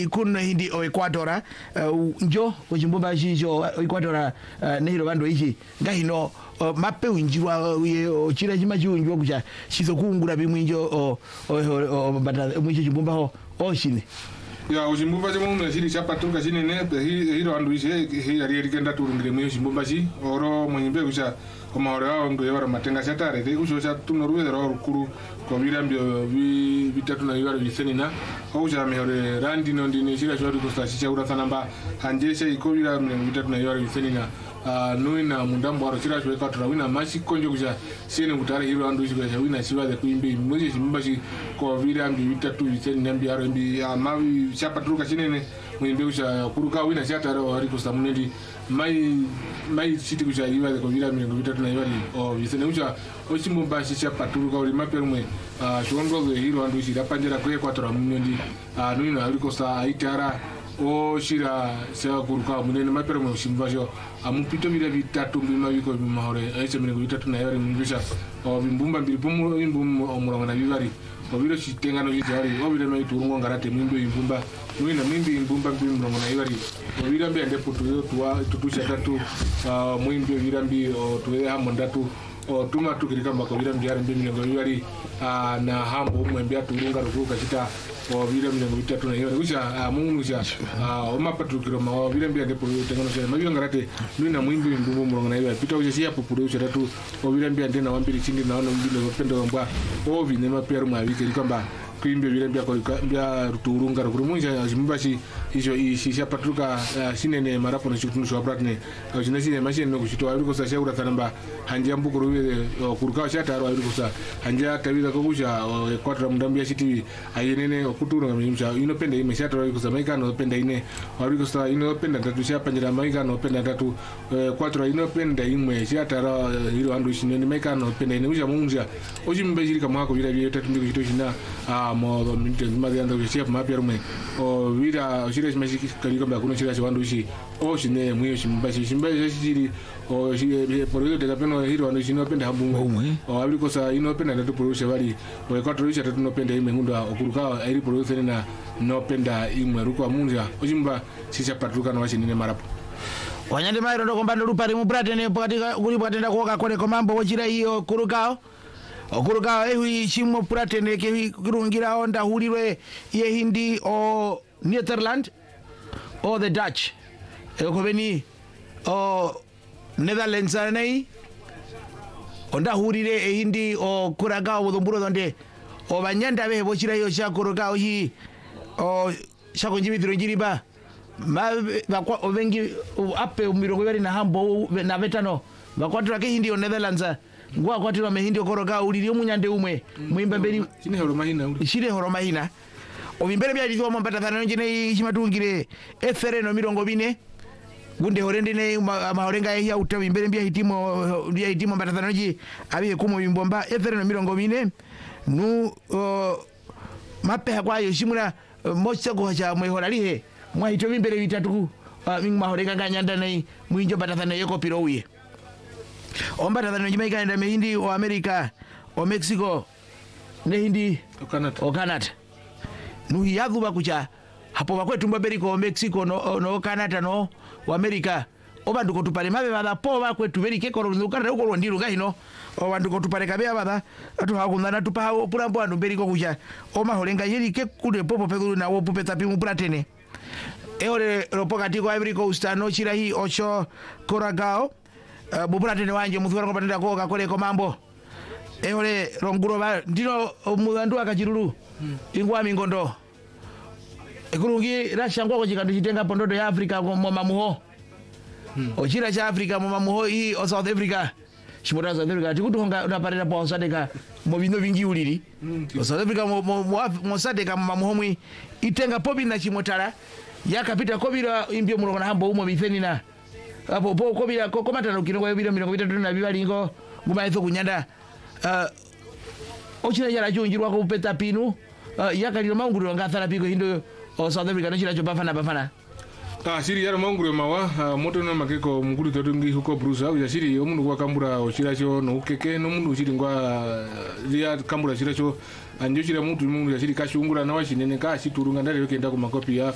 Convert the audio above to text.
kuna hindi o Equatora njo kuchimbumba chicho Equatora nehiro bando ichi ngahino mape unjirwa chira chima chiunjwa kucha chizokungura bimwinjo bata mwicho chimbumba ho oshine ya uchimbumba cha mungu chiri chapatuka chinene hiro andu ichi yari kenda turungire mwiyo chimbumba chi oro mwenyimbe kucha koma ore wao ndo yawara matenga chatare te kucho cha tunoruwe ro rukuru ko birambyo bitatu na yawara bisenina oja mehore randi no ndine chira chwari kosta chicha ura tanamba hanjesha ikobira mne bitatu na yawara bisenina noina mundambo aro chira chwe katura wina mashi konjo kucha sene kutare hiro andu ichi kucha wina chiwa de kuimbe mmoje chimbumba chi ko birambyo bitatu bisenina mbi aro mbi mavi chapatuka chinene mwimbe kucha kuruka wina chatare wari kosta munendi mai chiti kucha iwa de kovira mne bitatu na yawari bisene kucha ochimbumba chicha patuka uri maperumwe chiongo hiro andu ichi rapanjera kwe kwatora munendi noina ari kosta aitara o shira sewa kuruka munene mapero mu shimbajo amupito bira bitatu mbima biko bimahore aise mene bitatu na yari mbisha o bimbumba mbilipumu bimbum omuranga na bibari o biro chitengano yari o biro mai turungo ngarate mwimbe bimbumba mwina mwimbe bimbumba bimbumba na yari o biro mbe ande putu tutusha tatu mwimbe biro mbi o tuwe hamondatu o tuma tukirika makobira mbyara mbi mwengo yari na hambo mwembe turunga rukuka chita o vile mwengo bitatu na yari usha mungu usha o mapatukiro ma vile mbi ande putu tengano cha mabiyo ngarate mwina mwimbe bimbumba muranga na yari pita usha siya pupu usha tatu o vile mbi ande na wambiri chindi na wana mbile wapendo mbwa o vine maperu mawike likamba kuimbe vile mbia ruturunga rukurumunja jimbashi hicho isha patuka sinene marapo na chutunu shwa pratne kujina sine machine no kuchitoa yuko sa shaura tanamba hanja mbukuru kuruka chata aro yuko sa hanja tabiza kokusha kwatra mndambia chiti ayenene okutura ngamimcha inopenda ime chata yuko sa maika no penda ine yuko sa inopenda tatu chapa njira maika no penda tatu kwatra inopenda imwe chata aro hilo andu shinene maika no penda ine uja munja ojimbe jiri kama ko vira vile tatu ndiko chito shina modo minte zimadi ando chef mapia rume o vira shire chimashiki kaliko ba kuno shira chwandu shi o shine mwiyo shimbashi shiri o shire poro de kapeno hiro ando shino penda hambu o abiko sa ino penda ndatu poro shebali o kwatro risha tatu no penda ime ngunda okuruka airi poro tena no penda imwe ruko munja ojimba shisha patruka no washine marapo wanyande mairo ndo kombando lupari mu bratene pakati kuli patenda kuoka kole komambo wochira hiyo kurukao okuruka ehi chimo pratene ke kurungira onda hulirwe ye hindi o Netherland o the Dutch ko beni o Netherlands nei onda hulire e hindi o kuraga wodomburo donde o banyanda be bochira yo sha kuruka hi o shako njibidiro njiriba bakwa obengi ape mirongo bari na hambo na betano bakwatira ke hindi o Netherlands ngwa kwatira mehindi okoroga uliri omunyande umwe mwimba mberi shire horo mahina obimbere bya dizo mombata thana njene chimatungire efere no 40 gunde horende ne mahorenga ya utawi imbere bya hitimo mbata thana nji abiye kumo bimbomba efere no 40 nu mape kwa yo shimura mocha ko cha mwehoralihe mwa hito bimbere bitatu mahorenga nganyanda nei mwinjo mbata thana yeko pirowie omba tadhano Jamaica enda mehindi o America o Mexico ne hindi o Canada nuhi yadhu bakucha hapo bakwetu mbaberiko o Mexico no Canada no o America oba nduko tupale mabe bada po bakwetu berike ko lukana uko ndiro gahino o banduko tupale kabe abada atu hakundana tupa purambo andu beriko kucha o maholenga yeri ke kude popo pedulu na wo pupe tapi mu pratene eore ropokati ko Ivory Coast no chirahi ocho Koragao bupratene wanje muthura ko patenda ko kakole ko mambo eole ronguro ba ndino mudandu akachiruru ingwa mingondo ekurungi rashangwa ko chikandu chitenga pondodo ya Africa ko mamuho ochira cha Africa mamuho i o South Africa shimora South Africa tikutonga unaparira pa osadeka mo bino vingi uliri South Africa mo sadeka mamuho mwi itenga pobi na chimotara yakapita kobira imbyo murongo na hambo umo bifeni na apo po kobira ko komatana ukino kwa bira mirongo bitatu na bibalingo gumaitho kunyanda ochira yara junjirwa ko peta pinu yakaliro manguru ngathara piko hindo o South Africa nochira cho bafana shiri yara manguru mawa moto no makeko munguru to ngi huko Bruce au shiri omundu kwa kambura ochira cho no ukeke no mundu shiri ngwa lia kambura shira cho anjo shira mundu shiri kashungura na washinene ka shiturunga ndale yokenda ku makopi ya